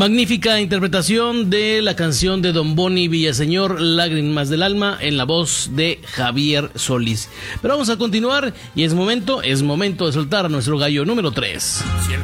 Magnífica interpretación de la canción de Don Boni Villaseñor, Lágrimas del Alma, en la voz de Javier Solís. Pero vamos a continuar y es momento de soltar a nuestro gallo número 3.